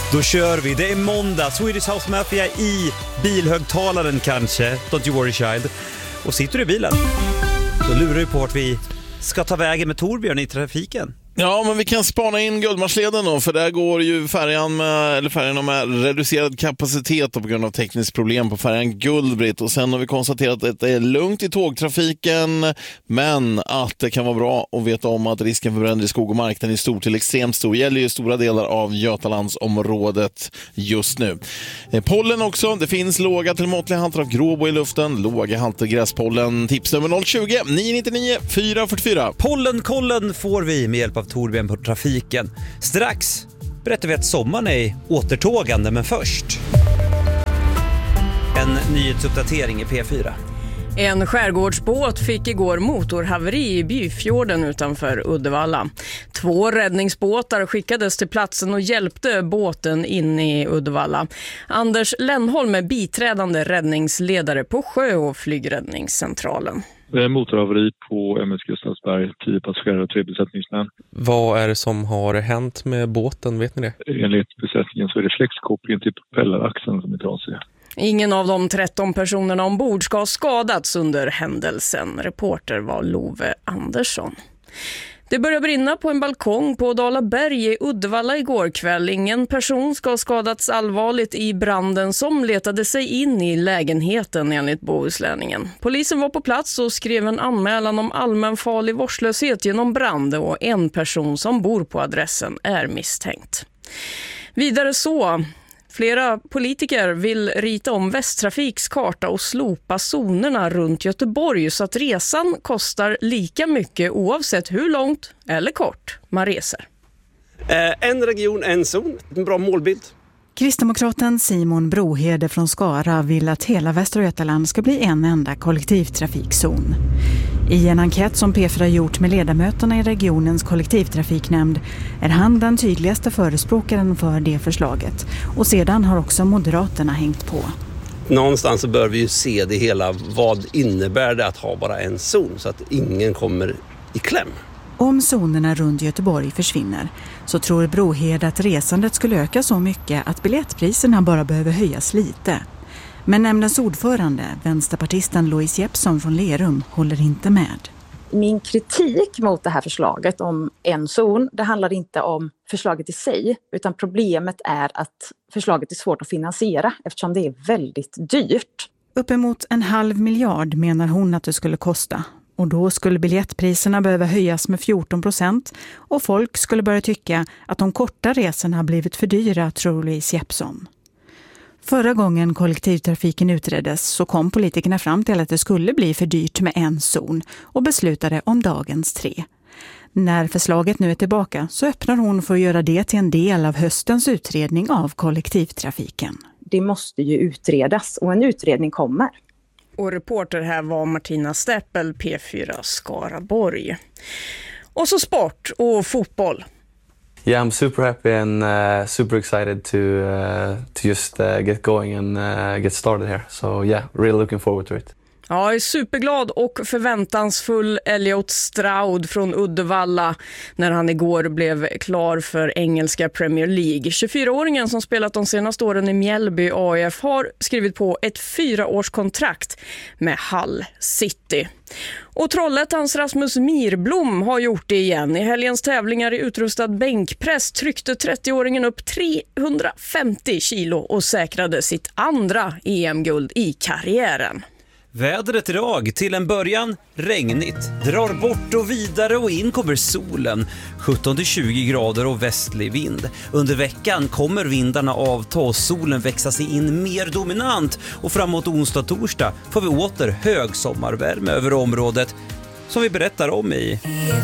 Då kör vi, det är måndag, Swedish House Mafia i bilhögtalaren kanske, Don't you worry child. Och sitter du i bilen, då lurar du på vart vi ska ta vägen med Torbjörn i trafiken. Ja, men vi kan spana in Gullmarsleden då, för där går ju färjan med reducerad kapacitet på grund av tekniskt problem på färjan Gullbritt. Och sen har vi konstaterat att det är lugnt i tågtrafiken, men att det kan vara bra att veta om att risken för bränder i skog och mark, den är stor till extremt stor. Gäller ju stora delar av Götalandsområdet just nu. Pollen också, det finns låga till måttliga halter av gråbo i luften, låga halter gräspollen. Tipsnummer 020 999 444. Pollenkollen får vi med hjälp av Torbjörn på trafiken. Strax berättar vi att sommaren är återtågande, men först en nyhetsuppdatering i P4. En skärgårdsbåt fick igår motorhaveri i Byfjorden utanför Uddevalla. 2 räddningsbåtar skickades till platsen och hjälpte båten in i Uddevalla. Anders Lennholm är biträdande räddningsledare på sjö- och flygräddningscentralen. Det är motorhaveri på MS Gustavsberg, 10 passagerare och 3 besättningsmän. Vad är det som har hänt med båten, vet ni det? Enligt besättningen så är det flexkopplingen till propelleraxeln som är trasig. Ingen av de 13 personerna ombord ska ha skadats under händelsen. Reporter var Love Andersson. Det började brinna på en balkong på Dalaberg i Uddevalla igår kväll. Ingen person ska ha skadats allvarligt i branden som letade sig in i lägenheten enligt Bohuslänningen. Polisen var på plats och skrev en anmälan om allmänfarlig vårdslöshet genom brand, och en person som bor på adressen är misstänkt. Vidare så... Flera politiker vill rita om Västtrafiks karta och slopa zonerna runt Göteborg så att resan kostar lika mycket oavsett hur långt eller kort man reser. En region, en zon. En bra målbild. Kristdemokraten Simon Brohede från Skara vill att hela Västra Götaland ska bli en enda kollektivtrafikzon. I en enkät som P4 gjort med ledamöterna i regionens kollektivtrafiknämnd är han den tydligaste förespråkaren för det förslaget. Och sedan har också Moderaterna hängt på. Någonstans så bör vi ju se det hela. Vad innebär det att ha bara en zon så att ingen kommer i kläm? Om zonerna runt Göteborg försvinner så tror Brohede att resandet skulle öka så mycket att biljettpriserna bara behöver höjas lite. Men nämndens ordförande, vänsterpartisten Louise Jeppsson från Lerum, håller inte med. Min kritik mot det här förslaget om en zon, det handlar inte om förslaget i sig, utan problemet är att förslaget är svårt att finansiera eftersom det är väldigt dyrt. Uppemot 500 miljoner menar hon att det skulle kosta. Och då skulle biljettpriserna behöva höjas med 14% och folk skulle börja tycka att de korta resorna har blivit för dyra, tror Louise Jeppsson. Förra gången kollektivtrafiken utreddes så kom politikerna fram till att det skulle bli för dyrt med en zon och beslutade om dagens 3. När förslaget nu är tillbaka så öppnar hon för att göra det till en del av höstens utredning av kollektivtrafiken. Det måste ju utredas och en utredning kommer. Och reporter här var Martina Steppel, P4 Skaraborg. Och så sport och fotboll. Yeah, I'm super happy and super excited to just get going and get started here. So yeah, really looking forward to it. Ja, jag är superglad och förväntansfull Elliot Stroud från Uddevalla när han igår blev klar för engelska Premier League. 24-åringen som spelat de senaste åren i Mjällby AIF har skrivit på ett 4-årskontrakt med Hull City. Och Trollhättans Rasmus Mirblom har gjort det igen. I helgens tävlingar i utrustad bänkpress tryckte 30-åringen upp 350 kilo och säkrade sitt andra EM-guld i karriären. Vädret idag, till en början regnigt, drar bort och vidare och in kommer solen, 17-20 grader och västlig vind. Under veckan kommer vindarna avta och solen växa sig in mer dominant och framåt onsdag-torsdag får vi åter hög sommarvärme över området som vi berättar om i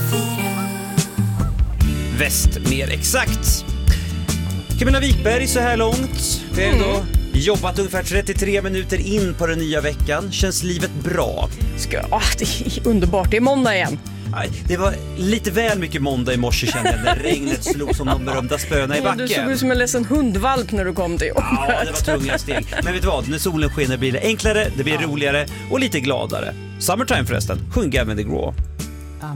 väst mer exakt. Camilla Wikberg så här långt, vi är då jobbat ungefär 33 minuter in på den nya veckan. Känns livet bra? Det är underbart, det är måndag igen. Det var lite väl mycket måndag i morse kände jag när regnet slog som de berömda spöna i backen. Du såg ut som en ledsen hundvalp när du kom till jobbet. Ja, det var tunga steg. Men vet du vad, när solen skiner blir det enklare, det blir roligare och lite gladare. Summertime förresten, sjung Gavin DeGraw.